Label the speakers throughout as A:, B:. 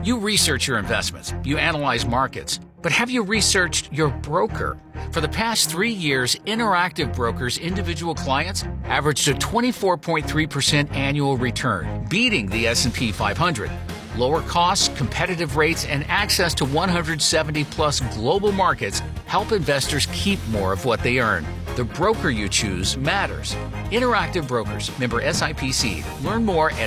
A: You research your investments, you analyze markets, but have you researched your broker? For the past 3 years, Interactive Brokers' individual clients averaged a 24.3% annual return, beating the S&P 500. Lower costs, competitive rates, and access to 170-plus global markets help investors keep more of what they earn. The broker you choose matters. Interactive Brokers, member SIPC. Learn more at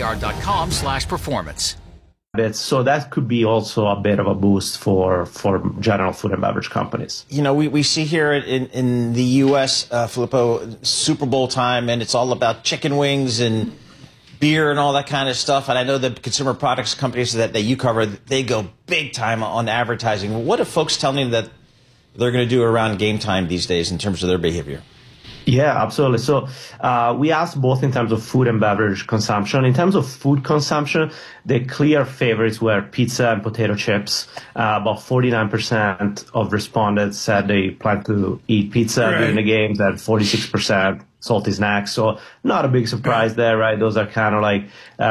A: ibkr.com/performance.
B: So that could be also a bit of a boost for general food and beverage companies.
C: You know, we see here in the U.S., Filippo, Super Bowl time, and it's all about chicken wings and beer and all that kind of stuff. And I know the consumer products companies that you cover, they go big time on advertising. What are folks telling you that they're going to do around game time these days in terms of their behavior?
B: Yeah, absolutely. So we asked both in terms of food and beverage consumption. In terms of food consumption, the clear favorites were pizza and potato chips. About 49% of respondents said they plan to eat pizza during the games, and 46% salty snacks. So not a big surprise there, right? Those are kind of like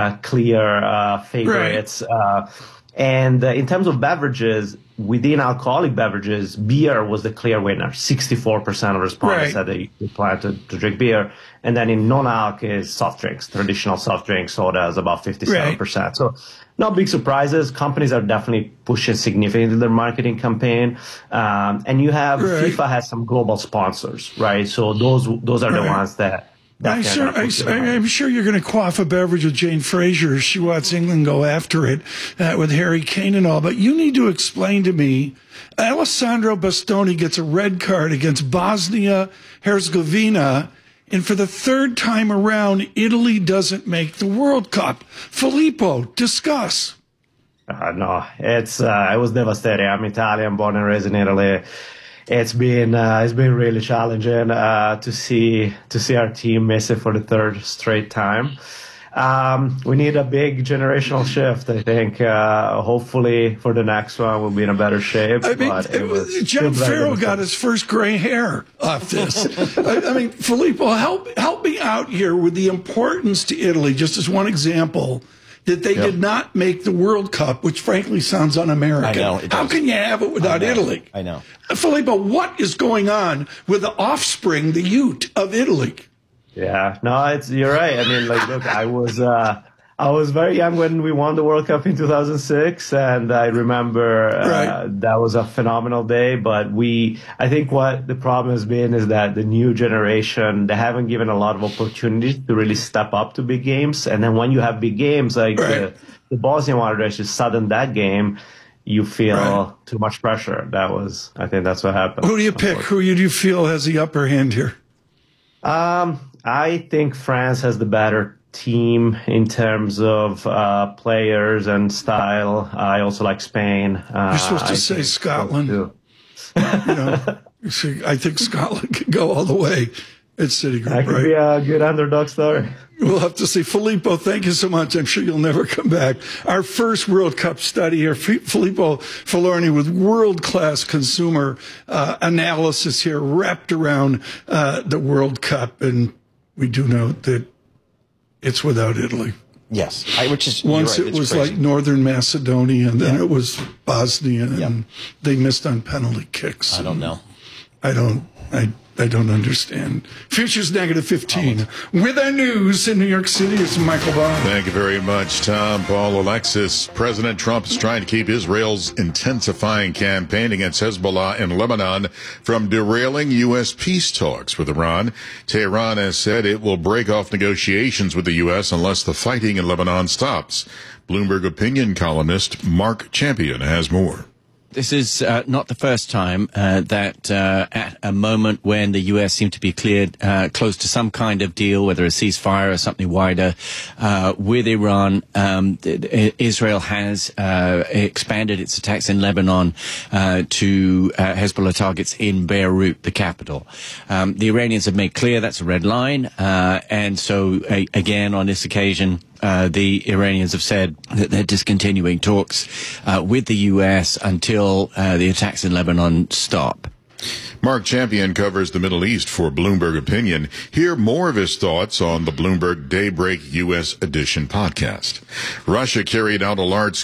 B: clear favorites. And in terms of beverages, within alcoholic beverages, beer was the clear winner. 64% of respondents said they plan to drink beer. And then in non-alc is soft drinks, traditional soft drinks, sodas, about 57%. So not big surprises. Companies are definitely pushing significantly their marketing campaign. And you have FIFA has some global sponsors, right? So those are the ones that
D: I'm sure you're going to quaff a beverage with Jane Fraser. She wants England go after it with Harry Kane and all. But you need to explain to me, Alessandro Bastoni gets a red card against Bosnia-Herzegovina, and for the third time around, Italy doesn't make the World Cup. Filippo, discuss.
B: No, it was devastating. I'm Italian, born and raised in Italy. It's been really challenging to see our team miss it for the third straight time. We need a big generational shift, I think. Hopefully for the next one we'll be in a better shape.
D: John Farrell got his first gray hair off this. I mean, Filippo, help me out here with the importance to Italy, just as one example, that they did not make the World Cup, which frankly sounds un-American.
C: I know,
D: how can you have it without Italy?
C: I know.
D: Filippo, what is going on with the offspring, the youth of Italy?
B: Yeah, no, you're right. I mean, like, look, I was very young when we won the World Cup in 2006, and I remember that was a phenomenal day. But I think what the problem has been is that the new generation, they haven't given a lot of opportunities to really step up to big games. And then when you have big games, like the Bosnian one, just sudden that game, you feel too much pressure. I think that's what happened.
D: Who do you pick? Who do you feel has the upper hand here?
B: I think France has the better team in terms of players and style. I also like Spain.
D: You're supposed to say Scotland. I think Scotland can go all the way at Citigroup.
B: That could be a good underdog story.
D: We'll have to see. Filippo, thank you so much. I'm sure you'll never come back. Our first World Cup study here, Filippo Falorni with world-class consumer analysis here wrapped around the World Cup. And we do note that it's without Italy.
C: Yes.
D: Once it was crazy. Like Northern Macedonia, and then it was Bosnia, and they missed on penalty kicks.
C: I don't know.
D: I don't understand. Futures negative 15. With our news in New York City, it's Michael Barr.
E: Thank you very much, Tom. Paul Alexis. President Trump is trying to keep Israel's intensifying campaign against Hezbollah in Lebanon from derailing U.S. peace talks with Iran. Tehran has said it will break off negotiations with the U.S. unless the fighting in Lebanon stops. Bloomberg opinion columnist Mark Champion has more.
F: This is not the first time that at a moment when the U.S. seemed to be cleared close to some kind of deal, whether a ceasefire or something wider, with Iran, Israel has expanded its attacks in Lebanon to Hezbollah targets in Beirut, the capital. The Iranians have made clear that's a red line, and so again on this occasion, the Iranians have said that they're discontinuing talks with the U.S. until the attacks in Lebanon stop.
E: Mark Champion covers the Middle East for Bloomberg Opinion. Hear more of his thoughts on the Bloomberg Daybreak U.S. Edition podcast. Russia carried out a large